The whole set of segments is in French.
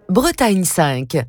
Bretagne 5.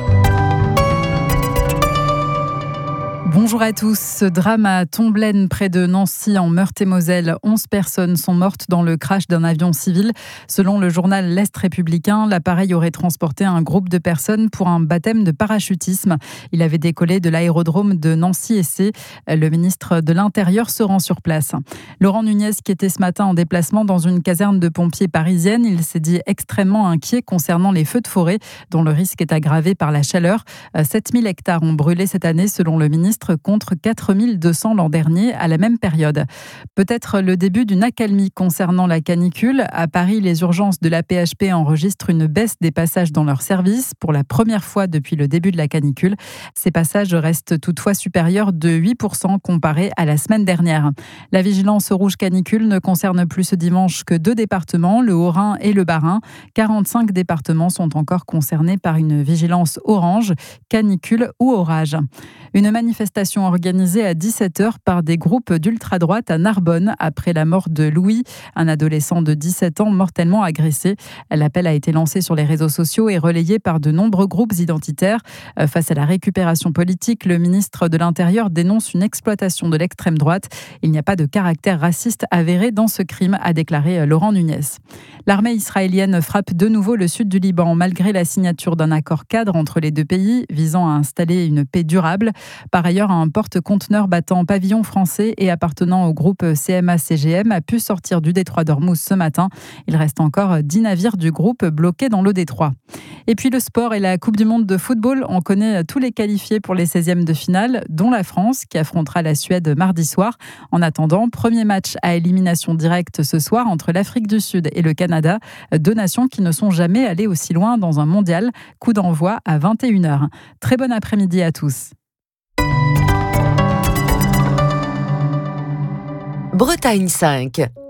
Bonjour à tous. Ce drame à Tomblaine, près de Nancy, en Meurthe-et-Moselle. 11 personnes sont mortes dans le crash d'un avion civil. Selon le journal L'Est républicain, l'appareil aurait transporté un groupe de personnes pour un baptême de parachutisme. Il avait décollé de l'aérodrome de Nancy-Essé. Le ministre de l'Intérieur se rend sur place. Laurent Nunez, qui était ce matin en déplacement dans une caserne de pompiers parisienne, il s'est dit extrêmement inquiet concernant les feux de forêt, dont le risque est aggravé par la chaleur. 7000 hectares ont brûlé cette année, selon le ministre, contre 4200 l'an dernier à la même période. Peut-être le début d'une accalmie concernant la canicule. À Paris, les urgences de la PHP enregistrent une baisse des passages dans leur service pour la première fois depuis le début de la canicule. Ces passages restent toutefois supérieurs de 8% comparé à la semaine dernière. La vigilance rouge canicule ne concerne plus ce dimanche que 2 départements, le Haut-Rhin et le Bas-Rhin. 45 départements sont encore concernés par une vigilance orange, canicule ou orage. Une manifestation organisée à 17h par des groupes d'ultra-droite à Narbonne après la mort de Louis, un adolescent de 17 ans mortellement agressé. L'appel a été lancé sur les réseaux sociaux et relayé par de nombreux groupes identitaires. Face à la récupération politique, le ministre de l'Intérieur dénonce une exploitation de l'extrême droite. Il n'y a pas de caractère raciste avéré dans ce crime, a déclaré Laurent Nunez. L'armée israélienne frappe de nouveau le sud du Liban malgré la signature d'un accord cadre entre les deux pays visant à installer une paix durable. Par ailleurs, un porte-conteneur battant pavillon français et appartenant au groupe CMA-CGM a pu sortir du détroit d'Ormuz ce matin. Il reste encore 10 navires du groupe bloqués dans le détroit. Et puis le sport et la Coupe du Monde de football. On connaît tous les qualifiés pour les 16e de finale, dont la France qui affrontera la Suède mardi soir. En attendant, premier match à élimination directe ce soir entre l'Afrique du Sud et le Canada. 2 nations qui ne sont jamais allées aussi loin dans un mondial. Coup d'envoi à 21h. Très bon après-midi à tous. Bretagne 5.